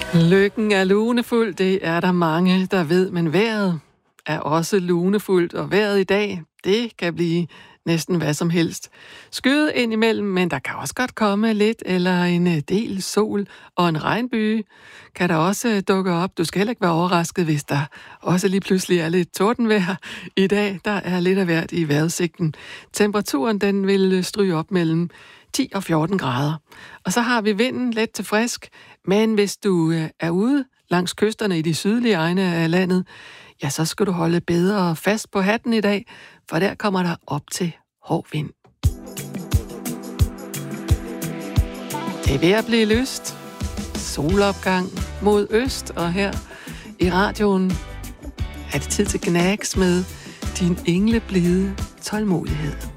Lykken er lunefuld, det er der mange, der ved, men vejret er også lunefuldt, og vejret i dag, det kan blive næsten hvad som helst. Skyet ind imellem, men der kan også godt komme lidt eller en del sol, og en regnbyge kan der også dukke op. Du skal heller ikke være overrasket, hvis der også lige pludselig er lidt tordenvejr i dag. Der er lidt af hvert i vejrudsigten. Temperaturen den vil stryge op mellem 10 og 14 grader. Og så har vi vinden let til frisk, men hvis du er ude langs kysterne i de sydlige egne af landet, ja, så skal du holde bedre fast på hatten i dag, for der kommer der op til hård vind. Det er ved at blive lyst. Solopgang mod øst, og her i radioen er det tid til Gnags med din engleblide tålmodighed.